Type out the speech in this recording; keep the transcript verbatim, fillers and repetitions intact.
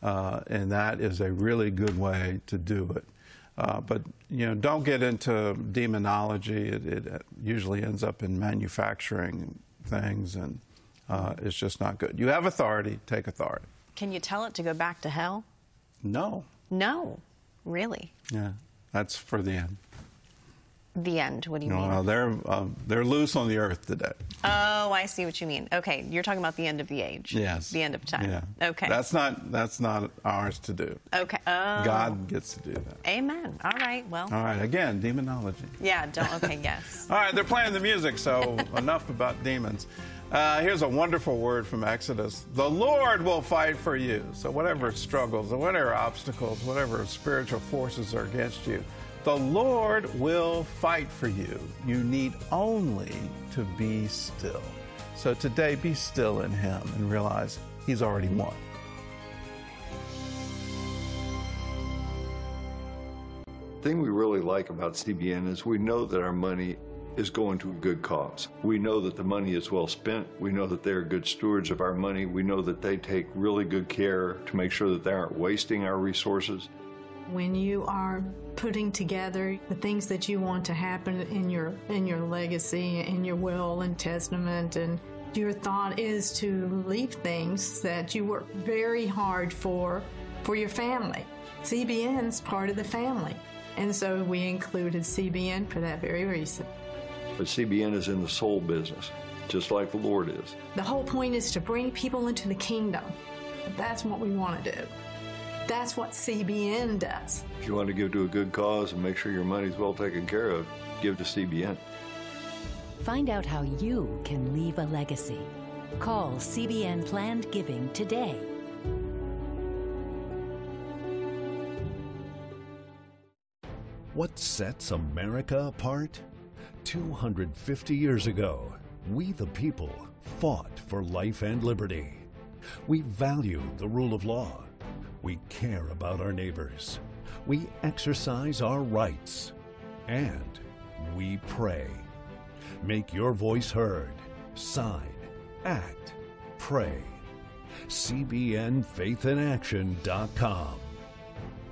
uh, and that is a really good way to do it. Uh, but, you know, don't get into demonology. It, it usually ends up in manufacturing things, and uh, it's just not good. You have authority, take authority. Can you tell it to go back to hell? No. No, really? Yeah, that's for the end. The end, what do you no, mean? Uh, they're, uh, they're loose on the earth today. Oh, I see what you mean. Okay, you're talking about the end of the age. Yes. The end of time. Yeah. Okay. That's not, that's not ours to do. Okay. Oh. God gets to do that. Amen. All right, well. All right, again, demonology. Yeah, don't, okay, yes. All right, they're playing the music, so enough about demons. Uh, here's a wonderful word from Exodus. The Lord will fight for you. So whatever struggles, whatever obstacles, whatever spiritual forces are against you, the Lord will fight for you. You need only to be still. So today, be still in Him and realize He's already won. The thing we really like about C B N is we know that our money is going to a good cause. We know that the money is well spent. We know that they're good stewards of our money. We know that they take really good care to make sure that they aren't wasting our resources. When you are putting together the things that you want to happen in your in your legacy, in your will and testament, and your thought is to leave things that you work very hard for for your family. C B N's part of the family, and so we included C B N for that very reason. But C B N is in the soul business, just like the Lord is. The whole point is to bring people into the kingdom. That's what we want to do. That's what C B N does. If you want to give to a good cause and make sure your money's well taken care of, give to C B N. Find out how you can leave a legacy. Call C B N Planned Giving today. What sets America apart? two hundred fifty years ago, we the people fought for life and liberty. We value the rule of law. We care about our neighbors. We exercise our rights. And we pray. Make your voice heard. Sign, act, pray. C B N faith in action dot com.